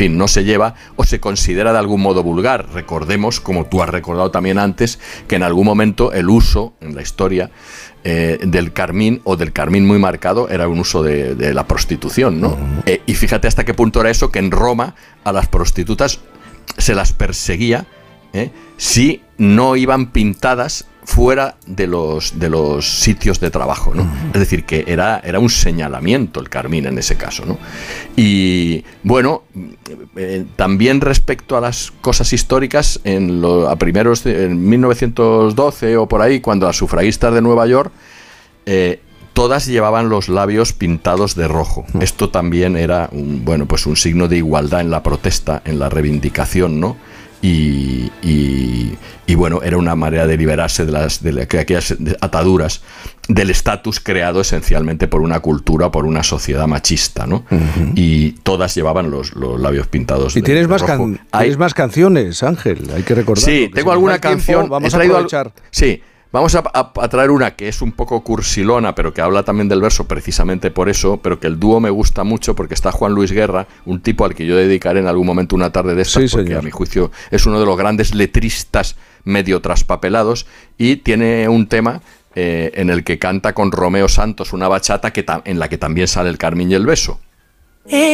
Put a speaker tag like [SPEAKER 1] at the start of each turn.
[SPEAKER 1] fin, no se lleva o se considera de algún modo vulgar. Recordemos, como tú has recordado también antes, que en algún momento el uso en la historia del carmín, o del carmín muy marcado, era un uso de la prostitución, ¿no? Y fíjate hasta qué punto era eso, que en Roma a las prostitutas se las perseguía si no iban pintadas fuera de los sitios de trabajo, ¿no? Es decir, que era un señalamiento el carmín en ese caso, ¿no? Y bueno, también respecto a las cosas históricas, en 1912 o por ahí, cuando las sufragistas de Nueva York, todas llevaban los labios pintados de rojo. Esto también era un signo de igualdad en la protesta, en la reivindicación, ¿no? Y bueno, era una manera de liberarse de aquellas ataduras del estatus creado esencialmente por una cultura, por una sociedad machista, ¿no? Y todas llevaban los labios pintados
[SPEAKER 2] y
[SPEAKER 1] de rojo.
[SPEAKER 2] Tienes más canciones, Ángel, hay que recordar.
[SPEAKER 1] Sí, tengo alguna canción.
[SPEAKER 2] Vamos a aprovechar.
[SPEAKER 1] Sí. Vamos a traer una que es un poco cursilona, pero que habla también del verso precisamente por eso, pero que el dúo me gusta mucho porque está Juan Luis Guerra, un tipo al que yo dedicaré en algún momento una tarde de estas, porque a mi juicio es uno de los grandes letristas medio traspapelados, y tiene un tema en el que canta con Romeo Santos una bachata en la que también sale el carmín y el beso.